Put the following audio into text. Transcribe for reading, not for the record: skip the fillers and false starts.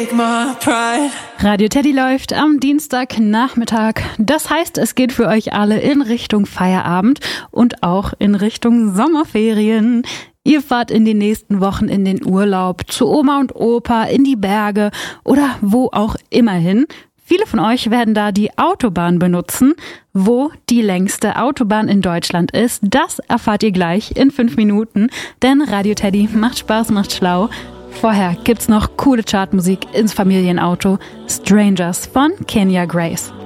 Radio Teddy läuft am Dienstagnachmittag. Das heißt, es geht für euch alle in Richtung Feierabend und auch in Richtung Sommerferien. Ihr fahrt in den nächsten Wochen in den Urlaub, zu Oma und Opa, in die Berge oder wo auch immer hin. Viele von euch werden da die Autobahn benutzen. Wo die längste Autobahn in Deutschland ist, das erfahrt ihr gleich in 5 Minuten. Denn Radio Teddy macht Spaß, macht schlau. Vorher gibt's noch coole Chartmusik ins Familienauto. Strangers von Kenya Grace.